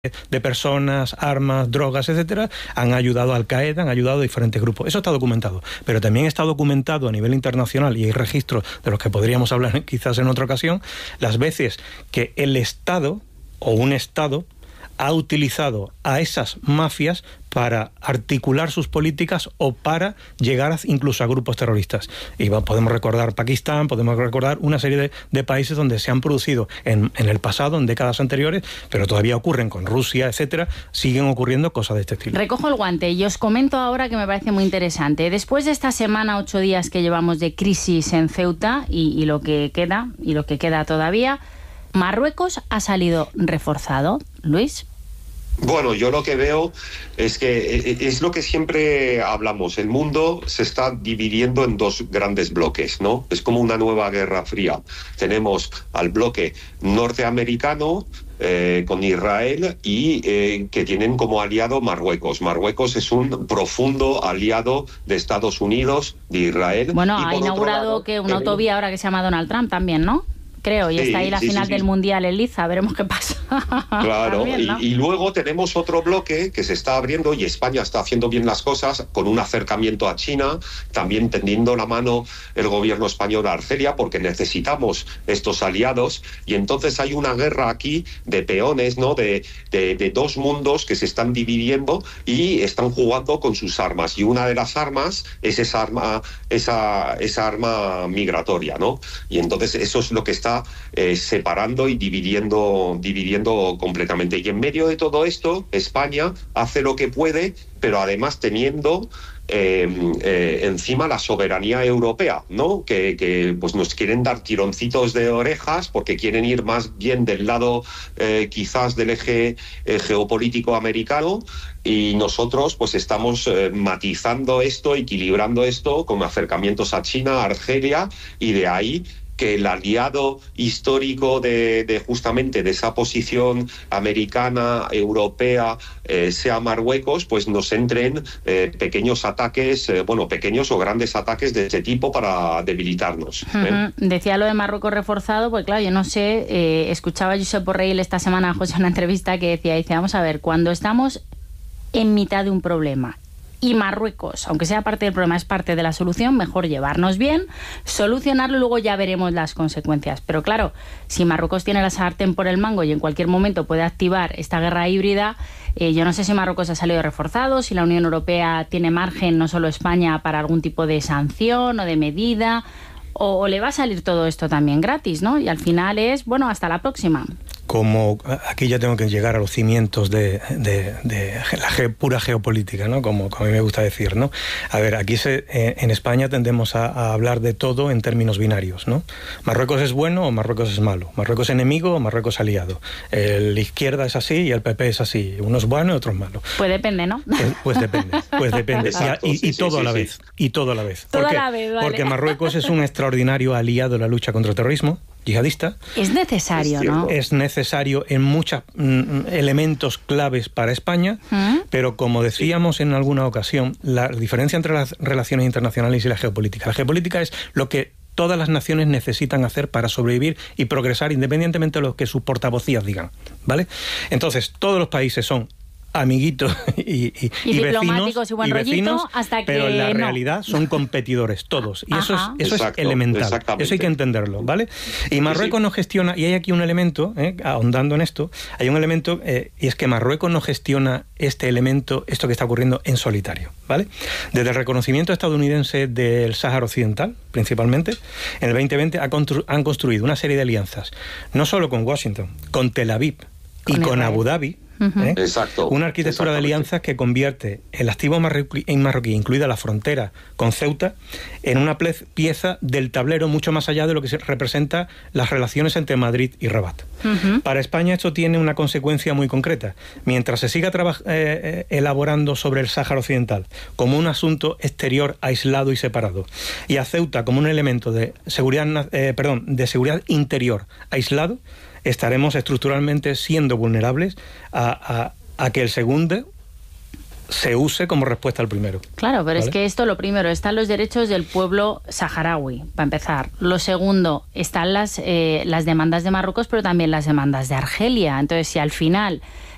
de personas, armas, drogas, etcétera, han ayudado a Al-Qaeda, han ayudado a diferentes grupos. Eso está documentado. Pero también está documentado a nivel internacional, y hay registros de los que podríamos hablar quizás en otra ocasión, las veces que el Estado o un Estado ha utilizado a esas mafias para articular sus políticas o para llegar incluso a grupos terroristas. Y podemos recordar Pakistán, podemos recordar una serie de países donde se han producido en el pasado, en décadas anteriores, pero todavía ocurren con Rusia, etcétera, siguen ocurriendo cosas de este estilo. Recojo el guante y os comento ahora que me parece muy interesante. Después de esta semana, 8 días que llevamos de crisis en Ceuta y lo que queda todavía, Marruecos ha salido reforzado. Luis. Bueno, yo lo que veo es que es lo que siempre hablamos. El mundo se está dividiendo en dos grandes bloques, ¿no? Es como una nueva guerra fría. Tenemos al bloque norteamericano con Israel y que tienen como aliado Marruecos. Marruecos es un profundo aliado de Estados Unidos, de Israel. Bueno, ha inaugurado una autovía ahora que se llama Donald Trump también, ¿no? Creo, y está ahí la final del Mundial en Liza, veremos qué pasa. Claro, también, ¿no? y luego tenemos otro bloque que se está abriendo y España está haciendo bien las cosas con un acercamiento a China, también tendiendo la mano el gobierno español a Argelia porque necesitamos estos aliados y entonces hay una guerra aquí de peones, ¿no? De dos mundos que se están dividiendo y están jugando con sus armas y una de las armas es esa arma migratoria, ¿no? Y entonces eso es lo que está separando y dividiendo completamente. Y en medio de todo esto, España hace lo que puede, pero además teniendo encima la soberanía europea, ¿no? Que pues nos quieren dar tironcitos de orejas porque quieren ir más bien del lado quizás del eje geopolítico americano y nosotros pues estamos matizando esto, equilibrando esto con acercamientos a China, a Argelia y de ahí que el aliado histórico de justamente de esa posición americana, europea, sea Marruecos, pues nos entren pequeños ataques, pequeños o grandes ataques de este tipo para debilitarnos. Decía lo de Marruecos reforzado, pues claro, yo no sé, escuchaba a Josep Borrell esta semana a José una entrevista que dice, vamos a ver, cuando estamos en mitad de un problema y Marruecos, aunque sea parte del problema, es parte de la solución, mejor llevarnos bien, solucionarlo, luego ya veremos las consecuencias. Pero claro, si Marruecos tiene la sartén por el mango y en cualquier momento puede activar esta guerra híbrida, yo no sé si Marruecos ha salido reforzado, si la Unión Europea tiene margen, no solo España, para algún tipo de sanción o de medida, o le va a salir todo esto también gratis, ¿no? Y al final es, hasta la próxima. Como aquí ya tengo que llegar a los cimientos de la pura geopolítica, ¿no? Como a mí me gusta decir, ¿no? A ver, aquí en España tendemos a hablar de todo en términos binarios, ¿no? Marruecos es bueno o Marruecos es malo, Marruecos es enemigo o Marruecos aliado. La izquierda es así y el PP es así, uno es bueno y otro es malo. Pues depende, ¿no? Pues depende. Exacto, y todo a la vez. Y todo a la vez. Todo a la vez, vale. Porque Marruecos es un extraordinario aliado en la lucha contra el terrorismo yihadista. Es necesario, ¿no? Es necesario en muchos elementos claves para España, pero como decíamos en alguna ocasión, la diferencia entre las relaciones internacionales y la geopolítica. La geopolítica es lo que todas las naciones necesitan hacer para sobrevivir y progresar independientemente de lo que sus portavocías digan, ¿vale? Entonces, todos los países son amiguitos y diplomáticos y buen rollito, hasta que pero en la realidad son competidores todos y eso es elemental, eso hay que entenderlo, ¿vale? Y Marruecos no gestiona, y hay aquí un elemento, ahondando en esto, hay un elemento y es que Marruecos no gestiona esto que está ocurriendo en solitario, ¿vale? Desde el reconocimiento estadounidense del Sáhara Occidental, principalmente, en el 2020 han construido una serie de alianzas, no solo con Washington, con Tel Aviv y con Abu Dhabi. Exacto. Una arquitectura de alianzas que convierte el activo marroquí, incluida la frontera con Ceuta, en una pieza del tablero mucho más allá de lo que representa las relaciones entre Madrid y Rabat. Para España esto tiene una consecuencia muy concreta. Mientras se siga elaborando sobre el Sáhara Occidental como un asunto exterior aislado y separado, y a Ceuta como un elemento de seguridad interior aislado, estaremos estructuralmente siendo vulnerables a que el segundo se use como respuesta al primero. Claro, pero ¿vale? Es que esto, lo primero, están los derechos del pueblo saharaui, para empezar. Lo segundo, están las demandas de Marruecos, pero también las demandas de Argelia. Entonces, si al final